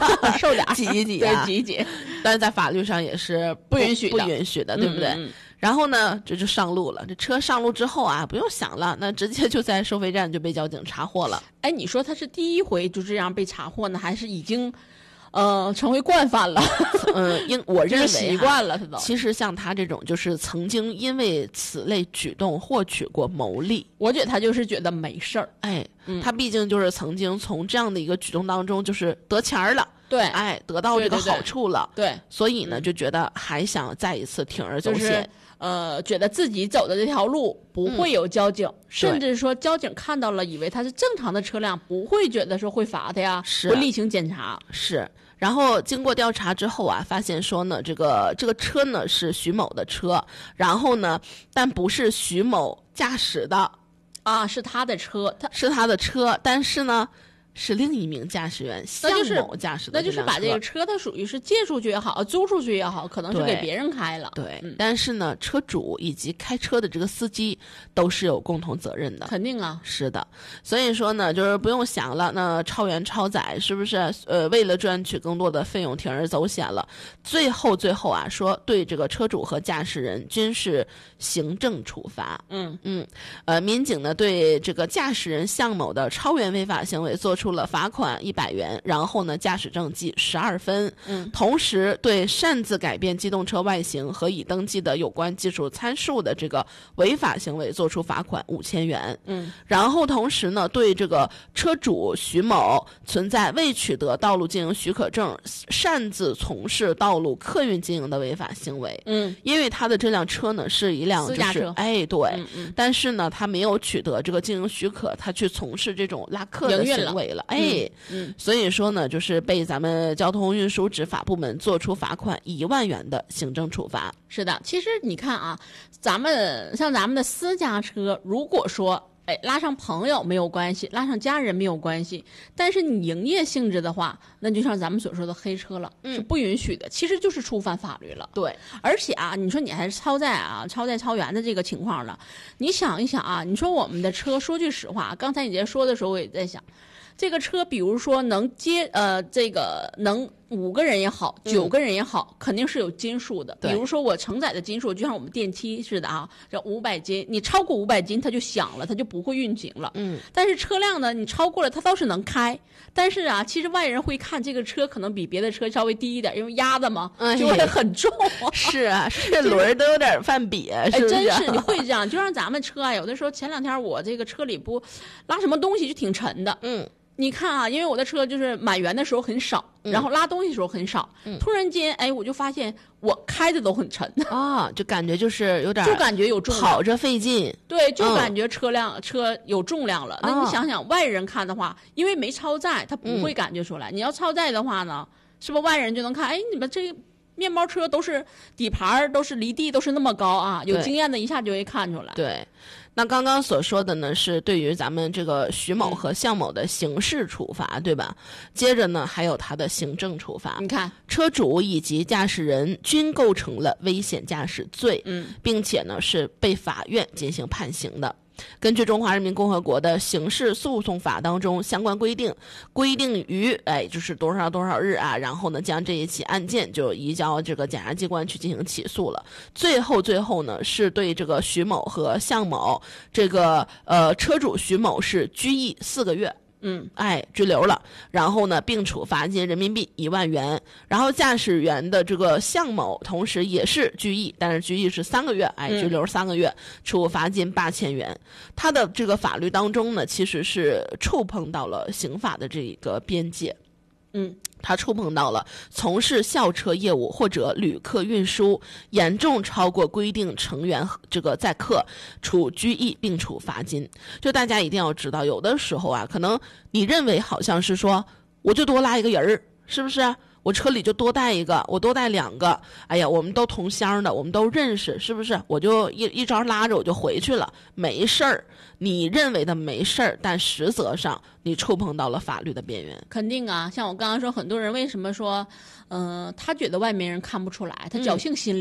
受点挤一挤啊， 对，挤一挤， 但是在法律上也是不允许的， 不允许的，对不对？然后呢，这就上路了。这车上路之后啊，不用想了，那直接就在收费站就被交警查获了。 哎，你说他是第一回就这样被查获呢，还是已经成为惯犯了？ 我认为习惯了他都。 其实像他这种，就是曾经因为此类举动获取过牟利。 我觉得他就是觉得没事儿。 哎，他毕竟就是曾经从这样的一个举动当中，就是得钱了。 对， 哎，得到这个好处了。 对， 所以呢，就觉得还想再一次铤而走险。 觉得自己走的这条路不会有交警，甚至说交警看到了，以为他是正常的车辆，不会觉得说会罚他呀，会例行检查。 是。然后经过调查之后啊，发现说呢，这个车呢是徐某的车，然后呢，但不是徐某驾驶的啊，是他的车， 是他的车，但是呢。是另一名驾驶员向某驾驶的， 那就是把这个车，它属于是借出去也好，租出去也好，可能是给别人开了。 对，但是呢，车主以及开车的这个司机都是有共同责任的。 肯定啊， 是的。所以说呢，就是不用想了，那超员超载是不是？为了赚取更多的费用，铤而走险了。最后啊，说对这个车主和驾驶人均是行政处罚。民警呢对这个驾驶人向某的超员违法行为做出了罚款100元，然后呢驾驶证记12分。同时对擅自改变机动车外形和已登记的有关技术参数的这个违法行为做出罚款5000元。然后同时呢对这个车主徐某存在未取得道路经营许可证，擅自从事道路客运经营的违法行为。因为他的这辆车呢是一辆私家车， 哎对，但是呢他没有取得这个经营许可，他去从事这种拉客的行为了。所以说呢，就是被咱们交通运输执法部门做出罚款1万元的行政处罚。 是的，其实你看啊，咱们的私家车，如果说拉上朋友没有关系，拉上家人没有关系，但是你营业性质的话，那就像咱们所说的黑车了，是不允许的，其实就是触犯法律了。 对， 而且啊，你说你还是超载超员的这个情况了，你想一想啊，你说我们的车，说句实话，刚才你在说的时候，我也在想。这个车，比如说能接这个能5个人也好，9个人也好，肯定是有斤数的。比如说我承载的斤数，就像我们电梯似的啊，这500斤，你超过500斤，它就响了，它就不会运行了。但是车辆呢，你超过了，它倒是能开。但是啊，其实外人会看这个车可能比别的车稍微低一点，因为压的嘛，就会很重。 是啊，是轮都有点犯瘪，是不是？ 真是你会这样，就像咱们车啊，有的时候前2天我这个车里不拉什么东西就挺沉的。你看啊，因为我的车就是满员的时候很少，然后拉东西的时候很少，突然间，我就发现我开的都很沉啊，就感觉就是有点， 就感觉有重量， 跑着费劲， 对，就感觉车有重量了。那你想想，外人看的话，因为没超载，他不会感觉出来。你要超载的话呢，是不是外人就能看？你们这面包车都是底盘都是离地都是那么高啊，有经验的一下就会看出来。 对。那刚刚所说的呢，是对于咱们这个徐某和向某的刑事处罚，对吧？接着呢，还有他的行政处罚。 你看， 车主以及驾驶人均构成了危险驾驶罪，并且呢是被法院进行判刑的。根据《中华人民共和国的刑事诉讼法》当中相关规定于就是多少日啊，然后呢将这一起案件就移交这个检察机关去进行起诉了。最后呢是对这个徐某和向某这个车主徐某是拘役4个月。拘留了，然后呢，并处罚金人民币1万元。然后驾驶员的这个向某，同时也是拘役，但是拘役是3个月，拘留3个月，处罚金8000元。他的这个法律当中呢，其实是触碰到了刑法的这个边界。他触碰到了从事校车业务或者旅客运输严重超过规定成员这个载客，处拘役并处罚金。就大家一定要知道，有的时候啊，可能你认为好像是说我就多拉一个人儿，是不是？我车里就多带一个，我多带2个，我们都同乡的，我们都认识，是不是？我就一招拉着我就回去了，没事儿。你认为的没事儿，但实则上你触碰到了法律的边缘。 肯定啊，像我刚刚说，很多人为什么说，他觉得外面人看不出来，他侥幸心理。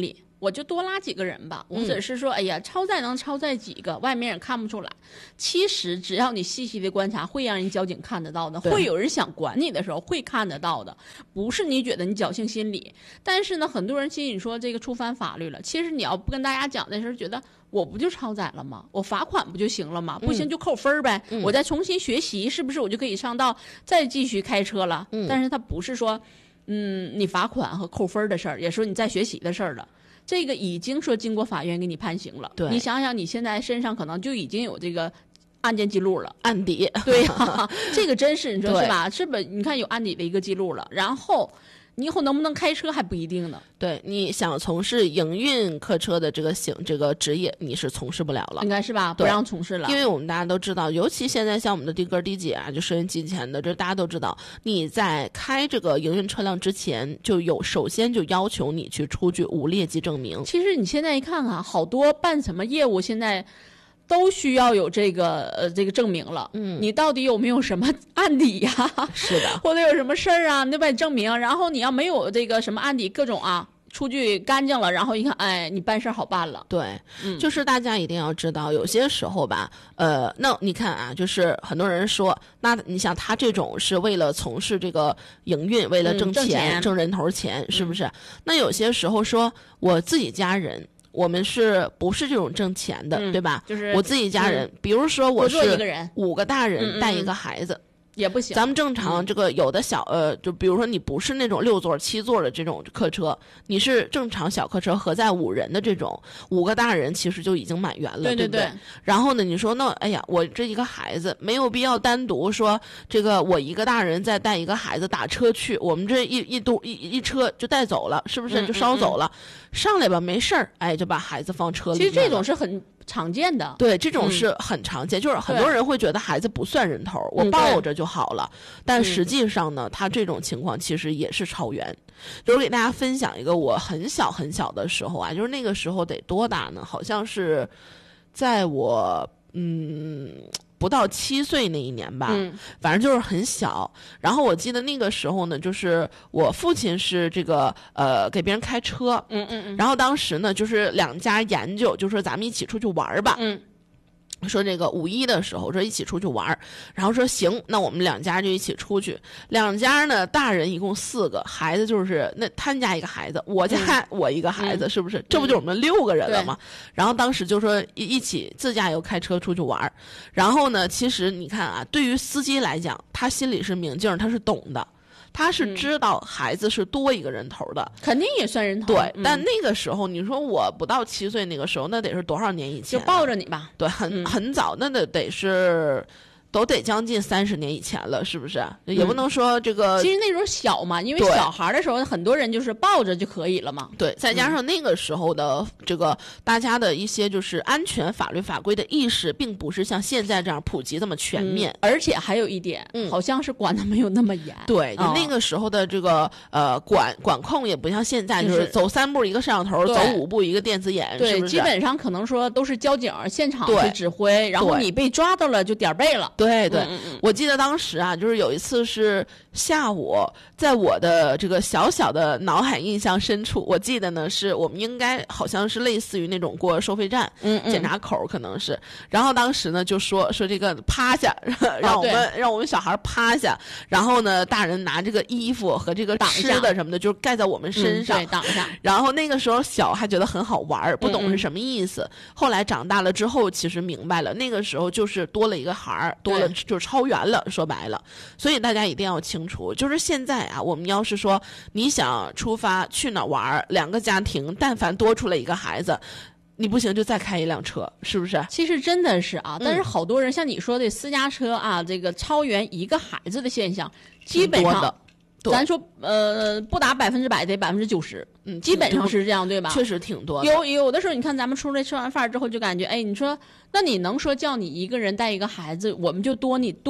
我就多拉几个人吧，或者是说，哎呀，超载能超载几个，外面也看不出来。其实只要你细细的观察，会让人交警看得到的，会有人想管你的时候会看得到的，不是你觉得你侥幸心理。但是呢，很多人其实你说这个触犯法律了，其实你要不跟大家讲的时候，觉得我不就超载了吗？我罚款不就行了吗？不行就扣分呗，我再重新学习，是不是我就可以上道再继续开车了？但是他不是说，你罚款和扣分的事儿，也说你再学习的事儿了。这个已经说经过法院给你判刑了。 对， 你想想，你现在身上可能就已经有这个案件记录了， 案底。 对呀，这个真是你说是吧？是不？你看有案底的一个记录了，然后你以后能不能开车还不一定呢。 对，你想从事营运客车的这个职业，你是从事不了了， 应该是吧？不让从事了， 因为我们大家都知道，尤其现在像我们的的哥的姐啊，就收音机前的，这大家都知道，你在开这个营运车辆之前，首先就要求你去出具无劣迹证明。 其实你现在一看啊，好多办什么业务现在都需要有这个证明了。你到底有没有什么案底呀？ 是的， 或者有什么事儿啊，你得把你证明。然后你要没有这个什么案底，各种啊，出具干净了，然后一看，哎，你办事好办了。 对，就是大家一定要知道，有些时候吧，那你看啊，就是很多人说，那你想他这种是为了从事这个营运，为了挣钱，挣人头钱，是不是？那有些时候说我自己家人。我们是不是这种挣钱的，对吧？ 就是我自己家人，比如说我是5个大人带一个孩子。 也不行， 咱们正常这个有的就比如说你不是那种6座7座的这种客车，你是正常小客车合载5人的这种，5个大人其实就已经满员了，对不对？然后呢，你说那哎呀，我这一个孩子没有必要单独说这个我一个大人再带一个孩子打车去，我们这一车就带走了，是不是就捎走了？上来吧，没事儿，哎，就把孩子放车里。 其实这种是很常见的， 对，这种是很常见，就是很多人会觉得孩子不算人头，我抱着就好了，但实际上呢，他这种情况其实也是超员。就是给大家分享一个我很小很小的时候啊，就是那个时候得多大呢？好像是在我不到7岁那一年吧，反正就是很小。然后我记得那个时候呢，就是我父亲是这个给别人开车，然后当时呢，就是2家研究，就说咱们一起出去玩吧。说这个5一的时候说一起出去玩，然后说行，那我们2家就一起出去。2家呢，大人一共4个，孩子就是那他家一个孩子，我家我一个孩子，是不是？这不就我们6个人了吗？然后当时就说一起自驾游开车出去玩。然后呢，其实你看啊，对于司机来讲，他心里是明镜，他是懂的。他是知道孩子是多一个人头的， 肯定也算人头。 对，但那个时候你说我不到7岁那个时候，那得是多少年以前？ 就抱着你吧。 对，很早，那得是。都得将近30年以前了，是不是？也不能说这个。 其实那时候小嘛，因为小孩的时候，很多人就是抱着就可以了嘛。 对，再加上那个时候的这个大家的一些就是安全法律法规的意识，并不是像现在这样普及这么全面。 而且还有一点，好像是管的没有那么严。 对，那个时候的这个管控也不像现在，就是走3步一个摄像头，走5步一个电子眼， 对， 是不是？ 基本上可能说都是交警现场去指挥，然后你被抓到了就点背了。 对对，我记得当时啊，就是有一次是下午，在我的这个小小的脑海印象深处，我记得呢是我们应该好像是类似于那种过收费站，检查口可能是，然后当时呢就说这个趴下，让我们小孩趴下，然后呢大人拿这个衣服和这个吃的什么的，就是盖在我们身上， 对，挡下。 然后那个时候小还觉得很好玩，不懂是什么意思。后来长大了之后，其实明白了，那个时候就是多了一个孩儿，多了就是超员了，说白了。所以大家一定要清楚，就是现在啊，我们要是说你想出发去哪玩，2个家庭但凡多出来一个孩子，你不行就再开一辆车，是不是？ 其实真的是啊，但是好多人像你说的私家车啊，这个超员一个孩子的现象，基本上咱说不达100%得90%，基本上是这样，对吧？ 确实挺多的。 有的时候你看咱们出来吃完饭之后就感觉，哎，你说那你能说叫你一个人带一个孩子，我们就多你多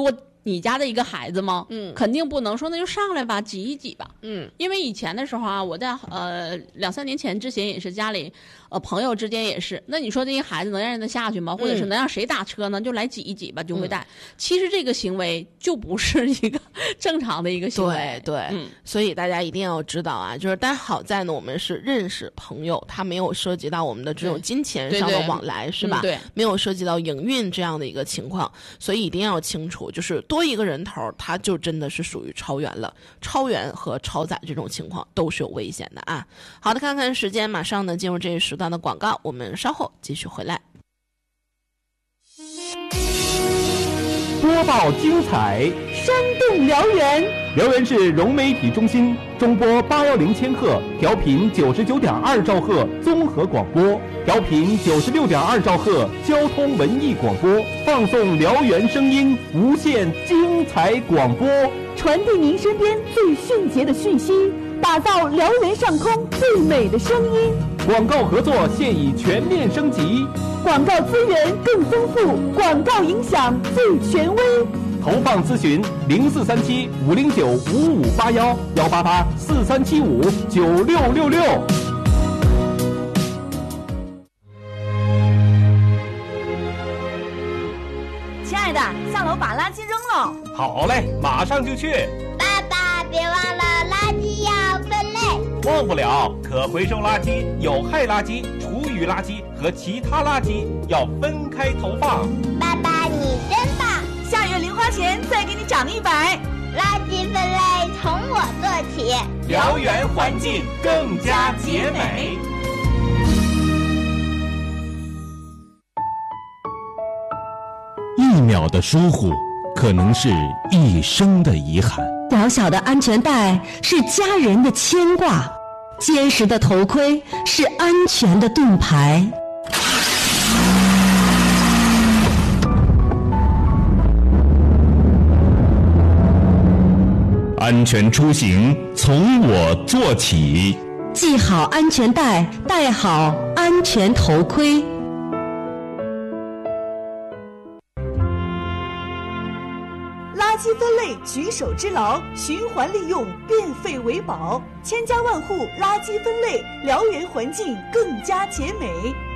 你家的一个孩子吗？肯定不能说那就上来吧，挤一挤吧。因为以前的时候啊，我在2-3年前之前也是家里朋友之间也是，那你说这些孩子能让他下去吗？或者是能让谁打车呢？就来挤一挤吧，就会带。其实这个行为就不是一个正常的一个行为。 对，所以大家一定要知道啊，就是但好在呢，我们是认识朋友，他没有涉及到我们的这种金钱上的往来，是吧？ 对， 没有涉及到营运这样的一个情况，所以一定要清楚，就是多一个人头，他就真的是属于超员了。超员和超载这种情况都是有危险的啊。好的，看看时间，马上呢进入这一时段的广告，我们稍后继续回来。 播报精彩， 生动辽源。 辽源市融媒体中心中波810千赫，调频99.2兆赫综合广播，调频96.2兆赫交通文艺广播，放送辽源声音，无限精彩广播， 传递您身边最迅捷的讯息，打造辽源上空最美的声音。 广告合作现已全面升级， 广告资源更丰富，广告影响最权威。 投放咨询0437-509-5581，188-4375-9666。 亲爱的，下楼把垃圾扔了。 好嘞，马上就去。 爸爸，别忘了垃圾要分类。 忘不了，可回收垃圾、有害垃圾、厨余垃圾和其他垃圾要分开投放。 爸爸，你真棒！ 下月零花钱再给你涨100。 垃圾分类从我做起， 辽源环境更加洁美。 1秒的疏忽，可能是一生的遗憾。 小小的安全带是家人的牵挂，结实的头盔是安全的盾牌。 安全出行从我做起， 系好安全带，戴好安全头盔。 垃圾分类举手之劳，循环利用，变废为宝，千家万户垃圾分类，辽源环境更加洁美。